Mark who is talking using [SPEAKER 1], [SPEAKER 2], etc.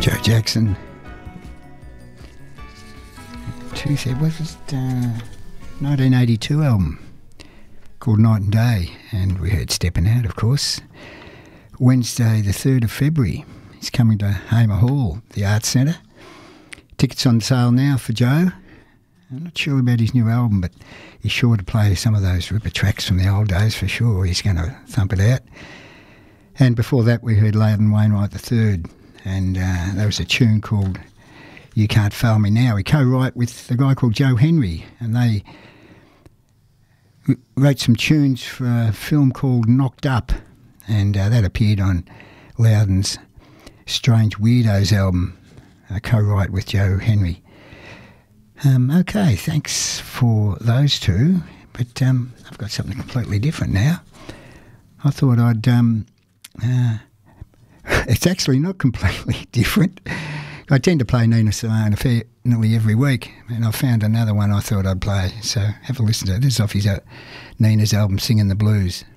[SPEAKER 1] Joe Jackson. Tuesday, was it 1982 album called Night and Day, and we heard Stepping Out, of course. Wednesday the 3rd of February, he's coming to Hamer Hall, the Arts Centre. Tickets on sale now for Joe. I'm not sure about his new album, but he's sure to play some of those ripper tracks from the old days for sure. He's going to thump it out. And before that we heard Loudon Wainwright III, and there was a tune called You Can't Fail Me Now. He co-wrote with a guy called Joe Henry, and they wrote some tunes for a film called Knocked Up, and that appeared on Loudon's Strange Weirdos album, a co-write with Joe Henry. Okay, thanks for those two, but I've got something completely different now. I thought I'd... it's actually not completely different. I tend to play Nina Simone nearly every week, and I found another one I thought I'd play, so have a listen to it. This is off his Nina's album, Singing the Blues.